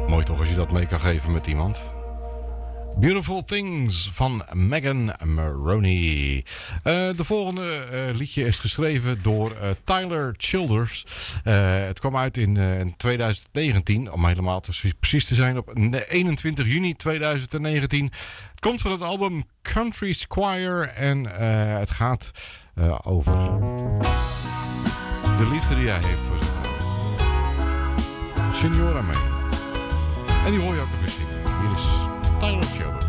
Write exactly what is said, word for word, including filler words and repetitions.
Mooi toch als je dat mee kan geven met iemand. Beautiful Things van Megan Maroney. Uh, de volgende uh, liedje is geschreven door uh, Tyler Childers. Uh, het kwam uit in, uh, in twintig negentien, om helemaal te, precies te zijn, op eenentwintig juni tweeduizend negentien. Het komt van het album Country Squire en uh, het gaat uh, over de liefde die hij heeft voor zijn vrouw. Signora May. En die hoor je ook nog eens zingen. Hier is Tyler Childers.